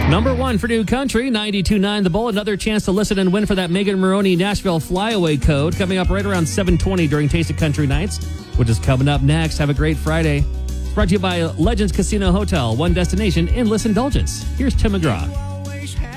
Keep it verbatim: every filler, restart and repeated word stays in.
Number one for New Country, ninety-two point nine The Bull. Another chance to listen and win for that Megan Maroney Nashville Flyaway code coming up right around seven twenty during Taste of Country Nights, which is coming up next. Have a great Friday. Brought to you by Legends Casino Hotel, one destination, endless indulgence. Here's Tim McGraw.